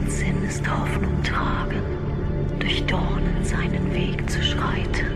Lebenssinn ist Hoffnung tragen, durch Dornen seinen Weg zu schreiten.